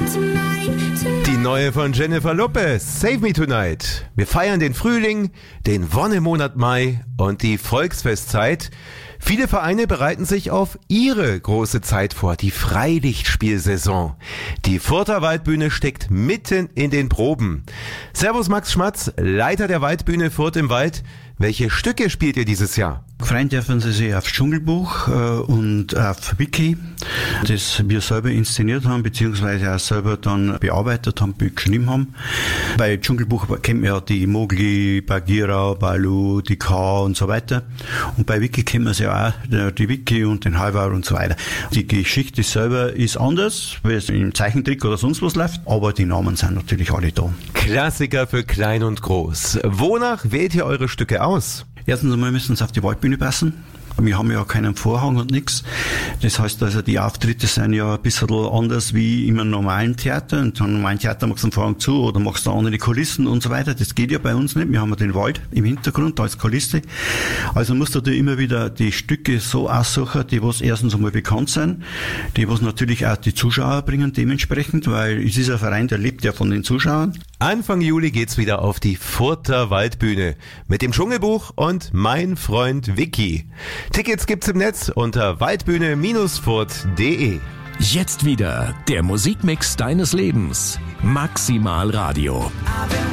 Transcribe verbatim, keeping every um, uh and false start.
Die neue von Jennifer Lopez, Save Me Tonight. Wir feiern den Frühling, den Wonnemonat Mai und die Volksfestzeit. Viele Vereine bereiten sich auf ihre große Zeit vor, die Freilichtspielsaison. Die Further Waldbühne steckt mitten in den Proben. Servus Max Schmatz, Leiter der Waldbühne Furth im Wald. Welche Stücke spielt ihr dieses Jahr? Freuen dürfen Sie sich auf Dschungelbuch äh, und auf Wiki, das wir selber inszeniert haben, beziehungsweise auch selber dann bearbeitet haben, geschrieben haben. Bei Dschungelbuch kennt man ja die Mowgli, Bagheera, Baloo, die Kaa und so weiter. Und bei Wiki kennen wir sie ja auch, die Wiki und den Halvar und so weiter. Die Geschichte selber ist anders, weil es im Zeichentrick oder sonst was läuft, aber die Namen sind natürlich alle da. Klassiker für klein und groß. Wonach wählt ihr eure Stücke aus? Erstens einmal müssen sie auf die Waldbühne passen. Wir haben ja keinen Vorhang und nichts. Das heißt also, die Auftritte sind ja ein bisschen anders wie im normalen Theater. Und im normalen Theater machst du einen Vorhang zu oder machst du andere Kulissen und so weiter. Das geht ja bei uns nicht. Wir haben ja den Wald im Hintergrund als Kulisse. Also musst du dir immer wieder die Stücke so aussuchen, die was erstens einmal bekannt sind, die was natürlich auch die Zuschauer bringen dementsprechend, weil es ist ein Verein, der lebt ja von den Zuschauern. Anfang Juli geht's wieder auf die Further Waldbühne mit dem Dschungelbuch und Mein Freund Wiki. Tickets gibt's im Netz unter waldbühne Bindestrich furth punkt de. Jetzt wieder der Musikmix deines Lebens. Maximal Radio.